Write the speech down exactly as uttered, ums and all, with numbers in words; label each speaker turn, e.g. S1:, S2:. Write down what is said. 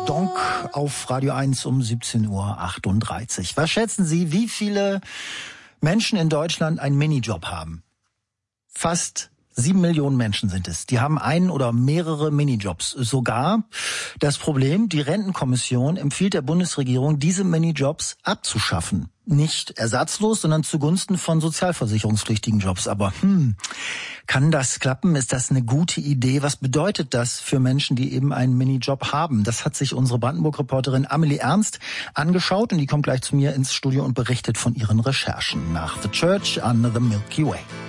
S1: Donc auf Radio eins um siebzehn Uhr achtunddreißig. Was schätzen Sie, wie viele Menschen in Deutschland einen Minijob haben? Fast Sieben Millionen Menschen sind es. Die haben einen oder mehrere Minijobs. Sogar das Problem, die Rentenkommission empfiehlt der Bundesregierung, diese Minijobs abzuschaffen. Nicht ersatzlos, sondern zugunsten von sozialversicherungspflichtigen Jobs. Aber hm, kann das klappen? Ist das eine gute Idee? Was bedeutet das für Menschen, die eben einen Minijob haben? Das hat sich unsere Brandenburg-Reporterin Amelie Ernst angeschaut und die kommt gleich zu mir ins Studio und berichtet von ihren Recherchen nach The Church Under the Milky Way.